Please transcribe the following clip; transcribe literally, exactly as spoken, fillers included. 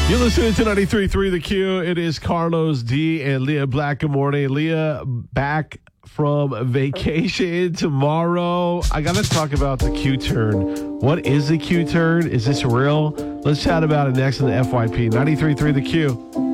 You're listening to ninety-three point three The Q. It is Carlos D and Leah Black. Good morning. Leah back from vacation tomorrow. I got to talk about the Q-turn. What is the Q-turn? Is this real? Let's chat about it next in the F Y P. ninety-three point three The Q.